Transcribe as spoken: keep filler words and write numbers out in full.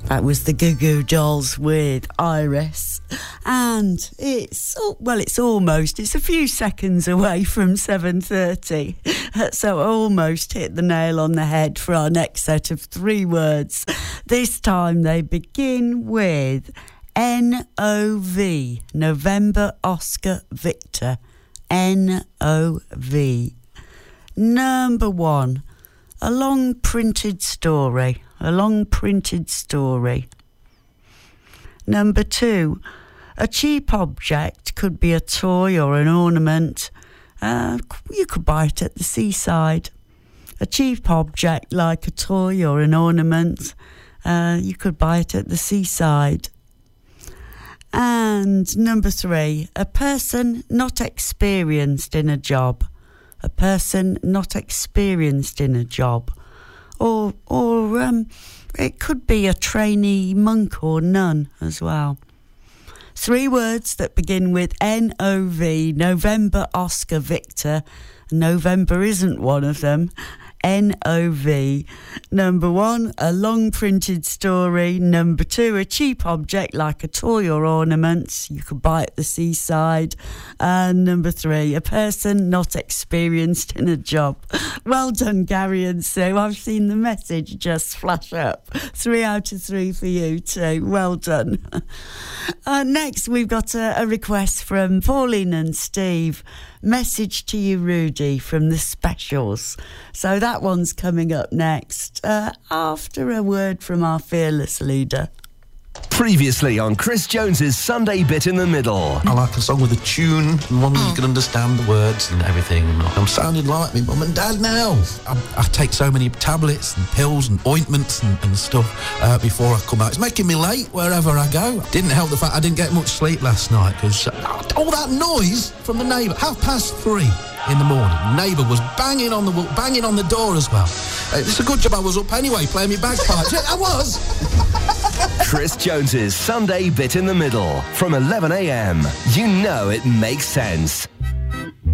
That was the Goo Goo Dolls with Iris. And it's, well, it's almost, it's a few seconds away from seven thirty. So almost hit the nail on the head for our next set of three words. This time they begin with N O V, November Oscar Victor. N O V. Number one, a long printed story. A long printed story. Number two, a cheap object, could be a toy or an ornament. Uh, you could buy it at the seaside. A cheap object like a toy or an ornament, uh, you could buy it at the seaside. And number three, a person not experienced in a job. A person not experienced in a job. Or, or um, it could be a trainee monk or nun as well. Three words that begin with N O V, November Oscar Victor. November isn't one of them. N O V. Number one, a long printed story. Number two, a cheap object like a toy or ornament. You could buy at the seaside. And number three, a person not experienced in a job. Well done, Gary and Sue. I've seen the message just flash up. Three out of three for you too. Well done. Uh, next, we've got a, a request from Pauline and Steve. Message to you, Rudy, from the Specials. So that one's coming up next, uh, after a word from our fearless leader. Previously on Chris Jones's Sunday Bit in the Middle. I like a song with a tune, one where you can understand the words and everything. I'm sounding like me mum and dad now. I, I take so many tablets and pills and ointments and, and stuff uh, before I come out. It's making me late wherever I go. Didn't help the fact I didn't get much sleep last night because uh, all that noise from the neighbour, half past three in the morning. Neighbour was banging on the banging on the door as well. Uh, it's a good job I was up anyway, playing me bagpipes. Yeah, I was. Chris Jones's Sunday Bit in the Middle from eleven a m. You know it makes sense.